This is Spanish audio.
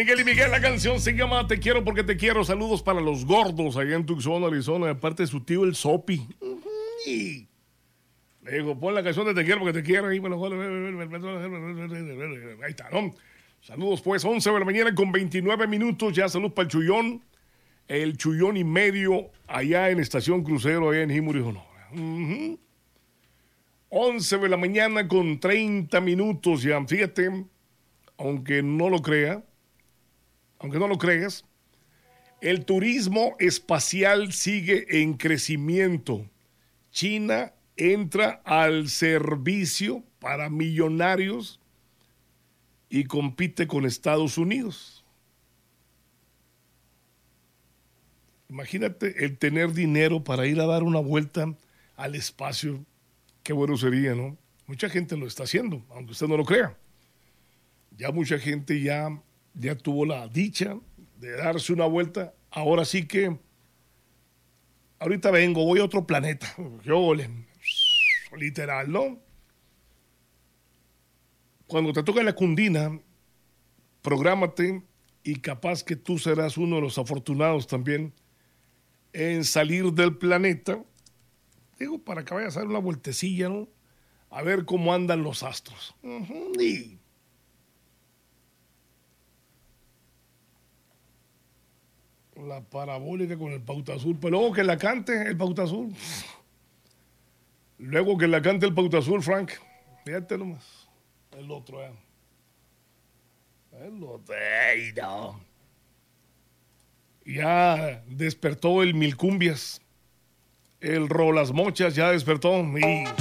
Miguel y Miguel, la canción se llama Te quiero porque te quiero. Saludos para los gordos allá en Tucson, Arizona, de parte de su tío el Sopi. Y le digo, pon la canción de Te quiero porque te quiero. Ahí está, ¿no? Saludos pues, 11 de la mañana con 29 minutos. Ya salud para el Chullón y medio allá en Estación Crucero, allá en Jimuri, Sonora. 11 de la mañana con 30 minutos ya. Fíjate, aunque no lo creas, el turismo espacial sigue en crecimiento. China entra al servicio para millonarios y compite con Estados Unidos. Imagínate el tener dinero para ir a dar una vuelta al espacio. Qué bueno sería, ¿no? Mucha gente lo está haciendo, aunque usted no lo crea. Ya mucha gente ya tuvo la dicha de darse una vuelta. Ahora sí que, ahorita voy a otro planeta. Literal, ¿no? Cuando te toca la cundina, prográmate y capaz que tú serás uno de los afortunados también en salir del planeta. Digo, para que vayas a dar una vueltecilla, ¿no? A ver cómo andan los astros. Y la parabólica con el Pauta Azul, pero luego que la cante el Pauta Azul. Luego que la cante el Pauta Azul, Frank. Fíjate nomás. El otro, El otro, no. Ya despertó el Mil Cumbias. El Rolas Mochas ya despertó. Y